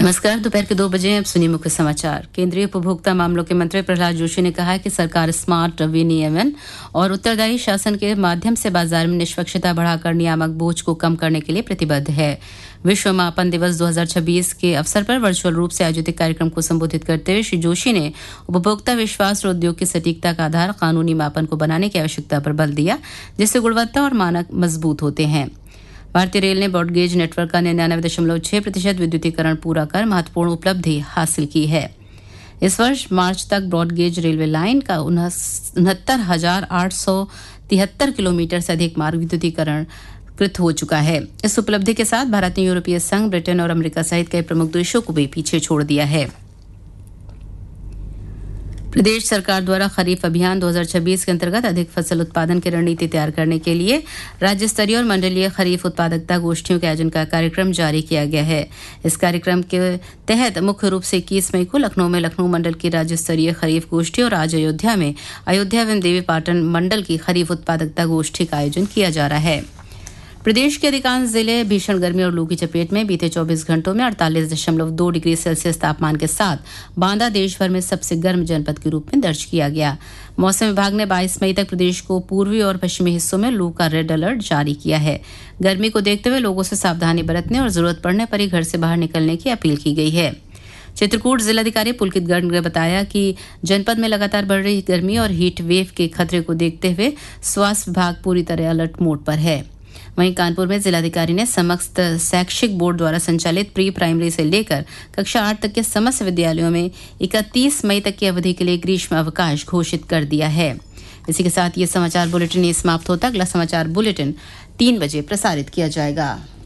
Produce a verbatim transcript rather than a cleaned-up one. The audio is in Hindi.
नमस्कार। दोपहर के दो बजे अब सुनिए मुख्य समाचार। केंद्रीय उपभोक्ता मामलों के मंत्री प्रहलाद जोशी ने कहा है कि सरकार स्मार्ट विनियमन और उत्तरदायी शासन के माध्यम से बाजार में निष्पक्षता बढ़ाकर नियामक बोझ को कम करने के लिए प्रतिबद्ध है। विश्व मापन दिवस दो हज़ार छब्बीस के अवसर पर वर्चुअल रूप से आयोजित कार्यक्रम को संबोधित करते हुए श्री जोशी ने उपभोक्ता विश्वास और उद्योग की सटीकता का आधार कानूनी मापन को बनाने की आवश्यकता पर बल दिया, जिससे गुणवत्ता और मानक मजबूत होते हैं। भारतीय रेल ने ब्रॉडगेज नेटवर्क का निन्यानवे दशमलव छह प्रतिशत विद्युतीकरण पूरा कर महत्वपूर्ण उपलब्धि हासिल की है। इस वर्ष मार्च तक ब्रॉडगेज रेलवे लाइन का उनहत्तर हजार आठ सौ तिहत्तर किलोमीटर से अधिक मार्ग विद्युतीकरण कृत हो चुका है। इस उपलब्धि के साथ भारत ने यूरोपीय संघ, ब्रिटेन और अमेरिका सहित कई प्रमुख देशों को भी पीछे छोड़ दिया है। प्रदेश सरकार द्वारा खरीफ अभियान दो हज़ार छब्बीस के अंतर्गत अधिक फसल उत्पादन की रणनीति तैयार करने के लिए राज्य स्तरीय और मंडलीय खरीफ उत्पादकता गोष्ठियों के आयोजन का कार्यक्रम जारी किया गया है। इस कार्यक्रम के तहत मुख्य रूप से इक्कीस मई को लखनऊ में लखनऊ मंडल की राज्य स्तरीय खरीफ गोष्ठी और आज अयोध्या में अयोध्या एवं देवी पाटन मंडल की खरीफ उत्पादकता गोष्ठी का आयोजन किया जा रहा है। प्रदेश के अधिकांश जिले भीषण गर्मी और लू की चपेट में बीते चौबीस घंटों में अड़तालीस दशमलव दो डिग्री सेल्सियस तापमान के साथ बांदा देश भर में सबसे गर्म जनपद के रूप में दर्ज किया गया। मौसम विभाग ने बाईस मई तक प्रदेश को पूर्वी और पश्चिमी हिस्सों में लू का रेड अलर्ट जारी किया है। गर्मी को देखते हुए लोगों से सावधानी बरतने और जरूरत पड़ने पर ही घर से बाहर निकलने की अपील की गई है। चित्रकूट जिलाधिकारी पुलकित गर्ग ने बताया कि जनपद में लगातार बढ़ रही गर्मी और हीट वेव के खतरे को देखते हुए स्वास्थ्य विभाग पूरी तरह अलर्ट मोड पर है। वहीं कानपुर में जिलाधिकारी ने समस्त शैक्षिक बोर्ड द्वारा संचालित प्री प्राइमरी से लेकर कक्षा आठ तक के समस्त विद्यालयों में इकतीस मई तक की अवधि के लिए ग्रीष्म अवकाश घोषित कर दिया है। इसी के साथ ये समाचार बुलेटिन समाप्त होता। अगला समाचार बुलेटिन तीन बजे प्रसारित किया जाएगा।